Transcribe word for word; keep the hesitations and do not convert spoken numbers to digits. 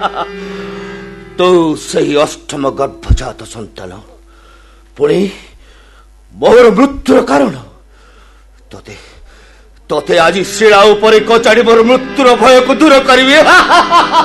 ତୁ ସେହି ଅଷ୍ଟମ ଗର୍ଭଜାତ ସନ୍ତାନ ପୁଣି ମୋର ମୃତ୍ୟୁର କାରଣ। ତତେ ତତେ ଆଜି ଶିଳା ଉପରେ କଚାଡ଼ି ମୋର ମୃତ୍ୟୁର ଭୟକୁ ଦୂର କରିବି।